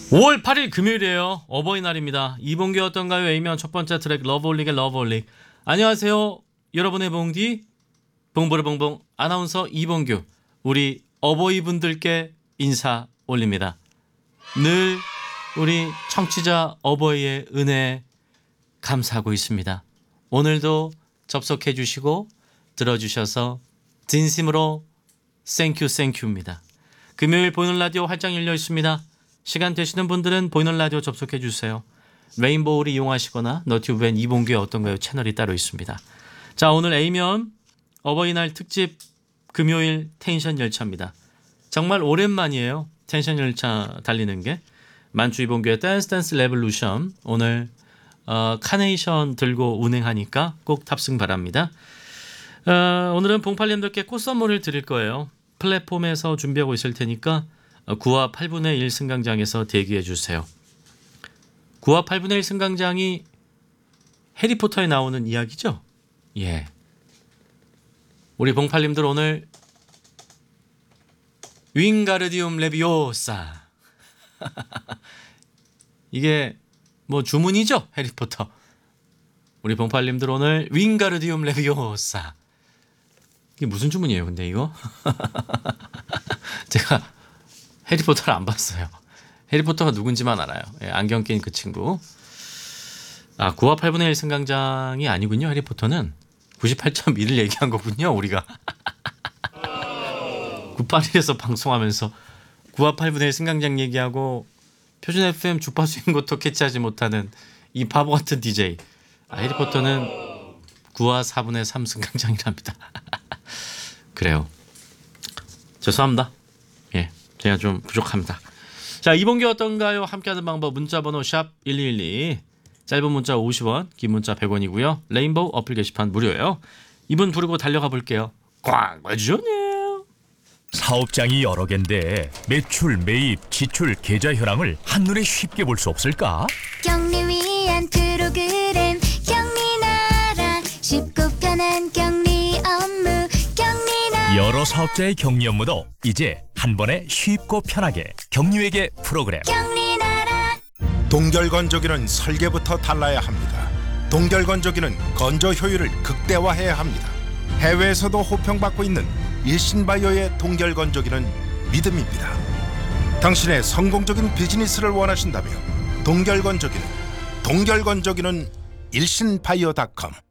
5월 8일 금요일이에요. 어버이날입니다. 이봉규 어떤가요? A면 첫 번째 트랙 러브홀릭의 러브홀릭. 안녕하세요. 여러분의 봉디 봉보르봉봉 아나운서 이봉규. 우리 어버이분들께 인사 올립니다. 늘 우리 청취자 어버이의 은혜 감사하고 있습니다. 오늘도 접속해 주시고 들어주셔서 진심으로 땡큐입니다. 금요일 보이는 라디오 활짝 열려 있습니다. 시간 되시는 분들은 보이는 라디오 접속해 주세요. 레인보우를 이용하시거나 너튜브엔 이봉규의 어떤가요 채널이 따로 있습니다. 자, 오늘 A면 어버이날 특집 금요일 텐션 열차입니다. 정말 오랜만이에요. 텐션 열차 달리는 게. 만주 이봉규의 댄스 레볼루션 오늘 카네이션 들고 운행하니까 꼭 탑승 바랍니다. 오늘은 봉팔님들께 꽃 선물을 드릴 거예요. 플랫폼에서 준비하고 있을 테니까 9화 8분의 1 승강장에서 대기해 주세요. 9화 8분의 1 승강장이 해리포터에 나오는 이야기죠? 예. 우리 봉팔님들 오늘 윙가르디움 레비오사 이게 뭐 주문이죠? 해리포터. 우리 봉팔님들 오늘 윙가르디움 레비오사 이게 무슨 주문이에요 근데 이거? 제가 해리포터를 안 봤어요. 해리포터가 누군지만 알아요. 예, 안경 낀 그 친구. 9화 8분의 1 승강장이 아니군요. 해리포터는 98.1을 얘기한 거군요. 우리가 981에서 방송하면서 9화 8분의 1 승강장 얘기하고 표준 FM 주파수인 것도 캐치하지 못하는 이 바보 같은 DJ. 해리포터는 9화 4분의 3 승강장이랍니다. 그래요. 죄송합니다. 예. 제가 좀 부족합니다. 자, 이봉규 어떤가요? 함께하는 방법 문자번호 샵 1212 짧은 문자 50원 긴 문자 100원이고요. 레인보우 어플 게시판 무료예요. 이분 부르고 달려가 볼게요. 꽉 와주네요. 사업장이 여러 개인데 매출, 매입, 지출, 계좌 현황을 한눈에 쉽게 볼 수 없을까? 격리 위한 프로그램 격리나라 쉽고 편한 격리 업무 격리나라 여러 사업자의 격리 업무도 이제 한 번에 쉽고 편하게 격리회계 프로그램. 격리나라 동결건조기는 설계부터 달라야 합니다. 동결건조기는 건조 효율을 극대화해야 합니다. 해외에서도 호평받고 있는 일신바이오의 동결건조기는 믿음입니다. 당신의 성공적인 비즈니스를 원하신다면 동결건조기는 일신바이오.com